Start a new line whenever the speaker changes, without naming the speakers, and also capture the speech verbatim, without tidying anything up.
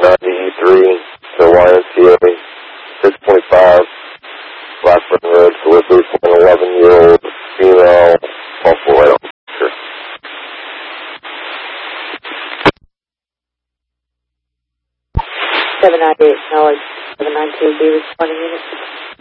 ninety E three to Y M C A six point five, Blackburn Road, delivery for an eleven-year-old female, possible right officer.
seven ninety-eight, knowledge, seven nine two B, responding unit.